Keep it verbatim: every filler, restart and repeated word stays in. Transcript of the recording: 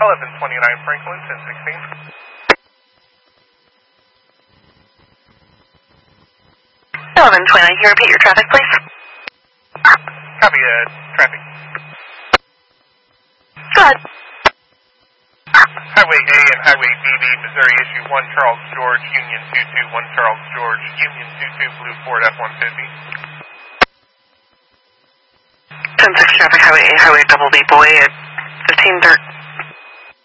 eleven twenty-nine Franklin, ten sixteen. eleven twenty-nine, can you repeat your traffic, please? Copy, uh, traffic. Go ahead. Highway A and Highway B B, Missouri, issue one Charles George, Union two two, one Charles George, Union two two, Blue Ford F one fifty. ten six traffic, Highway A, Highway double B, boy at fifteen thirteen.